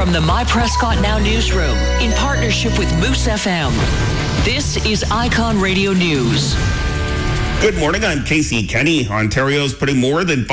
From the My Prescott Now newsroom, in partnership with Moose FM, this is Icon Radio News. Good morning, I'm Casey Kenny. Ontario's putting more than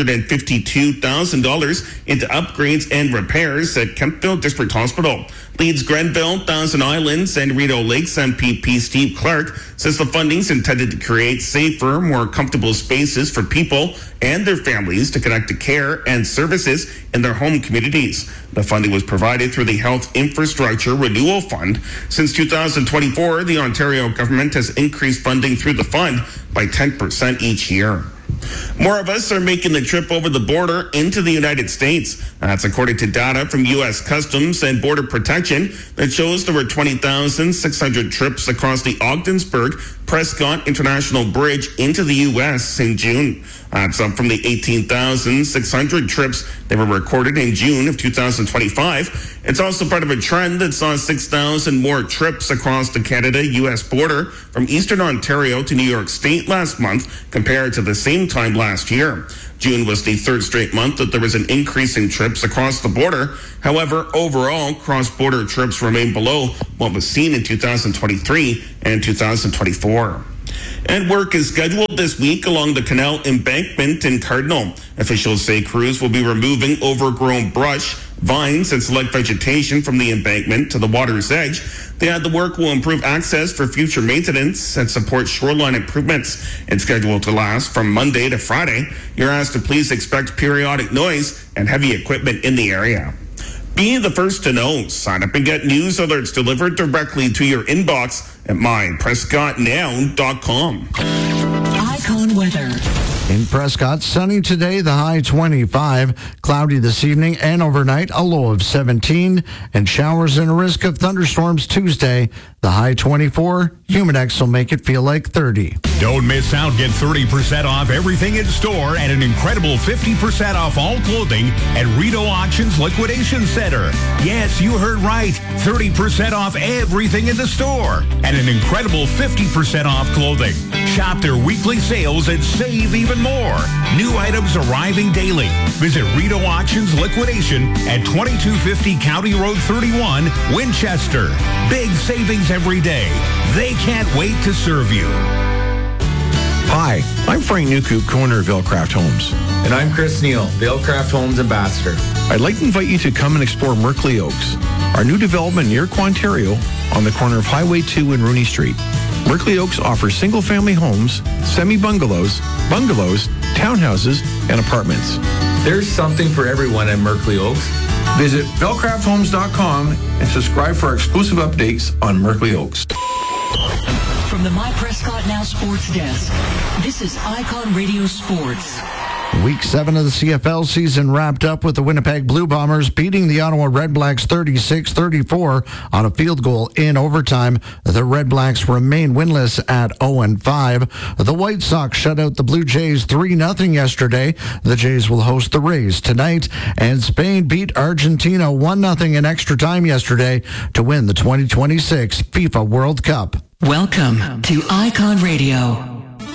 $552,000 into upgrades and repairs at Kemptville District Hospital. Leeds Grenville, Thousand Islands, and Rideau Lakes MPP Steve Clark says the funding's intended to create safer, more comfortable spaces for people and their families to connect to care and services in their home communities. The funding was provided through the Health Infrastructure Renewal Fund. Since 2024, the Ontario government has increased funding through the fund by 10% each year. More of us are making the trip over the border into the United States. That's according to data from U.S. Customs and Border Protection that shows there were 20,600 trips across the Ogdensburg-Prescott International Bridge into the U.S. in June. That's up from the 18,600 trips that were recorded in June of 2025. It's also part of a trend that saw 6,000 more trips across the Canada-U.S. border from Eastern Ontario to New York State last month compared to the same time last year. June was the third straight month that there was an increase in trips across the border. However, overall, cross-border trips remain below what was seen in 2023 and 2024. And work is scheduled this week along the canal embankment in Cardinal. Officials say crews will be removing overgrown brush, vines, and select vegetation from the embankment to the water's edge. They add the work will improve access for future maintenance and support shoreline improvements. It's scheduled to last from Monday to Friday. You're asked to please expect periodic noise and heavy equipment in the area. Be the first to know. Sign up and get news alerts delivered directly to your inbox at myprescottnow.com. Icon weather. In Prescott, sunny today, the high 25, cloudy this evening and overnight, a low of 17, and showers and a risk of thunderstorms Tuesday, the high 24. Humidex will make it feel like 30. Don't miss out. Get 30% off everything in store and an incredible 50% off all clothing at Rideau Auctions Liquidation Center. Yes, you heard right. 30% off everything in the store and an incredible 50% off clothing. Shop their weekly sales and save even more. New items arriving daily. Visit Rideau Auctions Liquidation at 2250 County Road 31, Winchester. Big savings every day. They can't wait to serve you. Hi, I'm Frank Newcoop, co-owner of Vailcraft Homes. And I'm Chris Neal, Vailcraft Homes Ambassador. I'd like to invite you to come and explore Merkley Oaks, our new development near Quantario on the corner of Highway 2 and Rooney Street. Merkley Oaks offers single-family homes, semi-bungalows, bungalows, townhouses, and apartments. There's something for everyone at Merkley Oaks. Visit VailcraftHomes.com and subscribe for our exclusive updates on Merkley Oaks. From the My Prescott Now Sports Desk, this is Icon Radio Sports. Week 7 of the CFL season wrapped up with the Winnipeg Blue Bombers beating the Ottawa Red Blacks 36-34 on a field goal in overtime. The Red Blacks remain winless at 0-5. The White Sox shut out the Blue Jays 3-0 yesterday. The Jays will host the Rays tonight. And Spain beat Argentina 1-0 in extra time yesterday to win the 2026 FIFA World Cup. Welcome to Icon Radio.